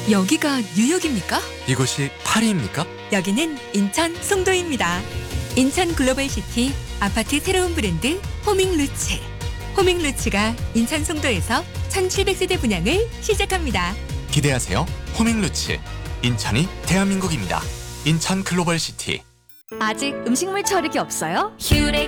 여기가 뉴욕입니까? 이곳이 파리입니까? 여기는 인천 송도입니다. 인천 글로벌시티 아파트 새로운 브랜드 호밍루츠. 호밍루츠가 인천 송도에서 1700세대 분양을 시작합니다. 기대하세요. 호밍루츠. 인천이 대한민국입니다. 인천 글로벌시티. 아직 음식물 처리기 없어요? 휴렉